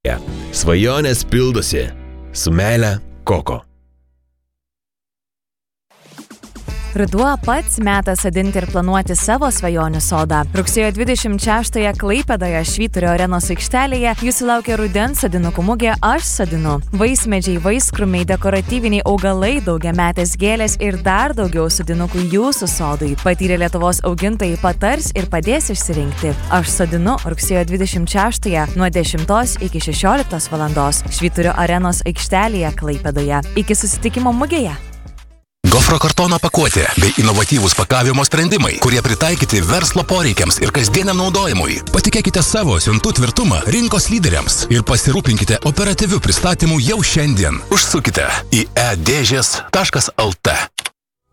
Svajonės pildosi. Su meile Koko. Ruduo pats metas sodinti ir planuoti savo svajonių sodą. Rugsėjo 26-ąją Klaipėdoje Švyturio arenos aikštelėje jūsų laukia rudens sodinukų mugė Aš sodinu. Vaismedžiai, vaiskrūmiai, dekoratyviniai augalai, daugiametės gėlės ir dar daugiau sodinukų jūsų sodui. Patyrę Lietuvos augintojai patars ir padės išsirinkti. Aš sodinu rugsėjo 26-ąją nuo 10 iki 16 valandos Švyturio arenos aikštelėje Klaipėdoje. Iki susitikimo mugėje. Gofro kartono pakuotė bei inovatyvūs pakavimo sprendimai, kurie pritaikyti verslo poreikiams ir kasdieniam naudojimui. Patikėkite savo siuntų tvirtumą rinkos lyderiams ir pasirūpinkite operatyvių pristatymų jau šiandien. Užsukite į edėžės.lt.